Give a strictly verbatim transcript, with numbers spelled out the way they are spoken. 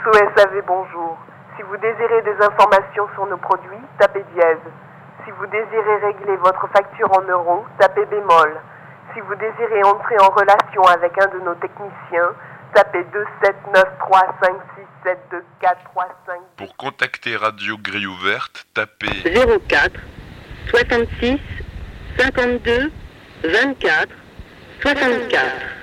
Auto S A V, bonjour. Si vous désirez des informations sur nos produits, tapez dièse. Si vous désirez régler votre facture en euros, tapez bémol. Si vous désirez entrer en relation avec un de nos techniciens, tapez deux sept neuf trois cinq six sept deux quatre trois cinq. Pour contacter Radio Grille Ouverte, tapez zéro quatre soixante-six cinquante-deux vingt-quatre soixante-quatre.